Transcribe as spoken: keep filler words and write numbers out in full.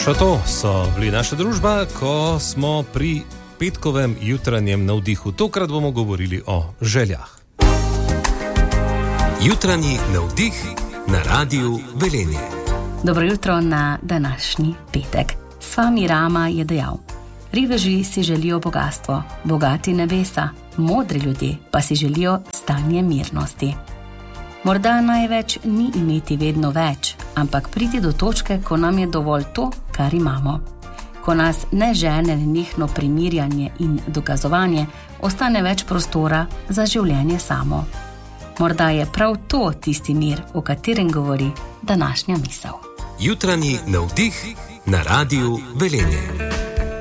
Točno to so bili naša družba, ko smo pri petkovem jutranjem navdihu. Tokrat bomo govorili o željah. Jutranji navdih na Radiu Velenje. Dobro jutro na današnji petek. Svami Rama je dejal: riveži si želijo bogatstvo, bogati nebesa, modri ljudje pa si želijo stanje mirnosti. Morda največ ni imeti vedno več, ampak priti do točke, ko nam je dovolj to, kar imamo. Ko nas ne žene nenehno primirjanje in dokazovanje, ostane več prostora za življenje samo. Morda je prav to tisti mir, o katerem govori današnja misel. Jutranji navdih na Radiu Velenje.